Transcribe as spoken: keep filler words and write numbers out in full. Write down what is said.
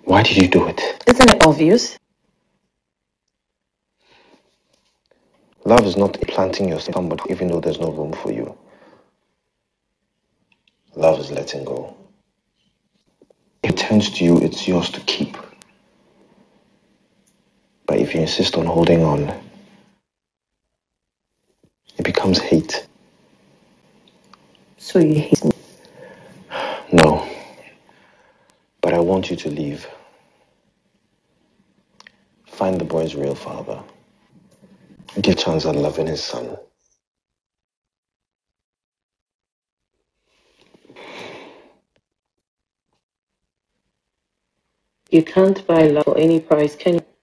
Why did you do it? Isn't it obvious? Love is not planting your somebody even though there's no room for you. Love is letting go. If it turns to you, it's yours to keep. But if you insist on holding on, it becomes hate. So you hate me? No. But I want you to leave. Find the boy's real father. Give chance at loving his son. You can't buy love for any price, can you?